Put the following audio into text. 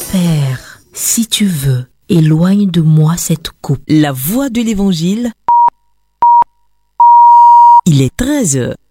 Père, si tu veux, éloigne de moi cette coupe. La voix de l'Évangile. Il est 13 heures.